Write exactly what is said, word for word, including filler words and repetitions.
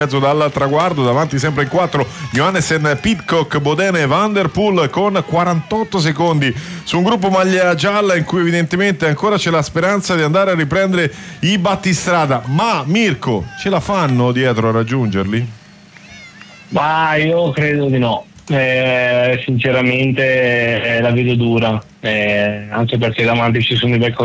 dal traguardo, davanti sempre in quattro Johannessen, Pidcock, Bodene e Van der Poel con quarantotto secondi su un gruppo maglia gialla in cui evidentemente ancora c'è la speranza di andare a riprendere i battistrada. Ma Mirko, ce la fanno dietro a raggiungerli? Ma io credo di no, eh, sinceramente eh, la vedo dura, eh, anche perché davanti ci sono i bei